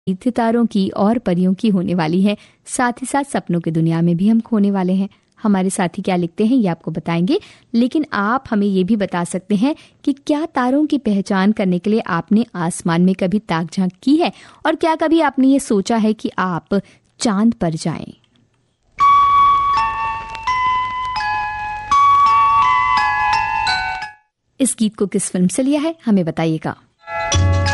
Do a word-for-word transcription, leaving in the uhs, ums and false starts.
सितारों की और परियों की होने वाली है। साथ ही साथ सपनों की दुनिया में भी हम खोने वाले हैं। हमारे साथी क्या लिखते हैं ये आपको बताएंगे, लेकिन आप हमें ये भी बता सकते हैं कि क्या तारों की पहचान करने के लिए आपने आसमान में कभी ताक झांक की है, और क्या कभी आपने ये सोचा है कि आप चांद पर जाएं। इस गीत को किस फिल्म से लिया है हमें बताइएगा।